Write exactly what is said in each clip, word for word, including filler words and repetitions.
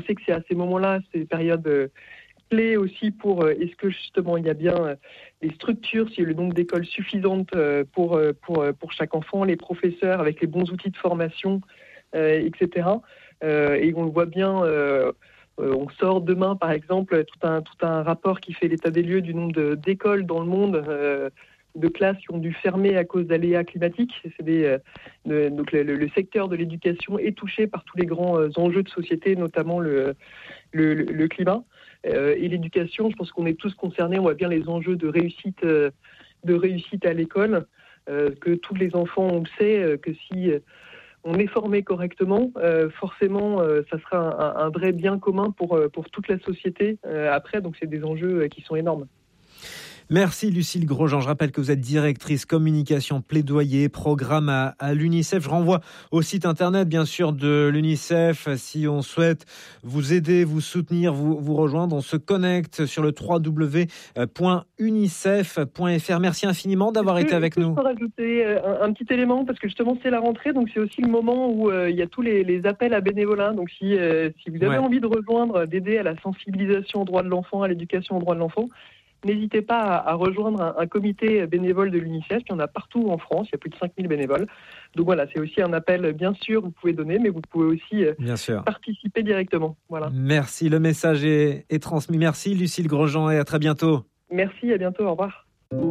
Je sais que c'est à ces moments-là, ces périodes euh, clés aussi pour euh, est-ce que justement il y a bien euh, les structures, s'il y a le nombre d'écoles suffisantes euh, pour, euh, pour, euh, pour chaque enfant, les professeurs avec les bons outils de formation, euh, et cetera. Euh, et on le voit bien, euh, euh, on sort demain par exemple tout un, tout un rapport qui fait l'état des lieux du nombre de, d'écoles dans le monde, euh, de classes qui ont dû fermer à cause d'aléas climatiques. C'est des, euh, de, donc le, le secteur de l'éducation est touché par tous les grands euh, enjeux de société, notamment le, le, le, le climat. Euh, et l'éducation, je pense qu'on est tous concernés, on voit bien les enjeux de réussite, euh, de réussite à l'école, euh, que tous les enfants, on le sait, euh, que si... Euh, on est formé correctement, euh, forcément, euh, ça sera un, un vrai bien commun pour, pour toute la société euh, après. Donc, c'est des enjeux qui sont énormes. Merci Lucille Grosjean. Je rappelle que vous êtes directrice communication, plaidoyer, programme à, à l'UNICEF. Je renvoie au site internet, bien sûr, de l'UNICEF. Si on souhaite vous aider, vous soutenir, vous, vous rejoindre, on se connecte sur le w w w point unicef point f r. Merci infiniment d'avoir été avec nous. Je peux rajouter un, un petit élément parce que justement, c'est la rentrée. Donc, c'est aussi le moment où euh, il y a tous les, les appels à bénévolat. Donc, si, euh, si vous avez ouais. envie de rejoindre, d'aider à la sensibilisation aux droits de l'enfant, à l'éducation aux droits de l'enfant, n'hésitez pas à, à rejoindre un, un comité bénévole de l'UNICEF. Il y en a partout en France, il y a plus de cinq mille bénévoles. Donc voilà, c'est aussi un appel, bien sûr, vous pouvez donner, mais vous pouvez aussi bien sûr. participer directement. Voilà. Merci, le message est, est transmis. Merci Lucille Grosjean et à très bientôt. Merci, à bientôt, au revoir.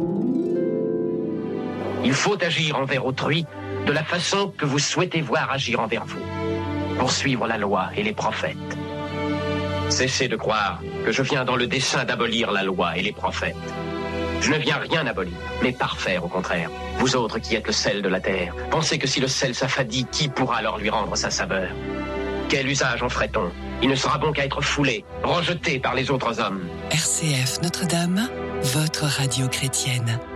Il faut agir envers autrui de la façon que vous souhaitez voir agir envers vous. Poursuivre la loi et les prophètes. Cessez de croire que je viens dans le dessein d'abolir la loi et les prophètes. Je ne viens rien abolir, mais parfaire au contraire. Vous autres qui êtes le sel de la terre, pensez que si le sel s'affadit, qui pourra alors lui rendre sa saveur ? Quel usage en ferait-on ? Il ne sera bon qu'à être foulé, rejeté par les autres hommes. R C F Notre-Dame, votre radio chrétienne.